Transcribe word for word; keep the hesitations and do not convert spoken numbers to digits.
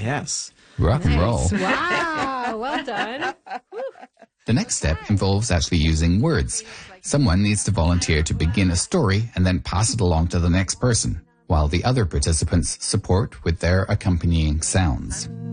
Yes. Rock and roll. Wow, well done. The next step involves actually using words. Someone needs to volunteer to begin a story and then pass it along to the next person, while the other participants support with their accompanying sounds.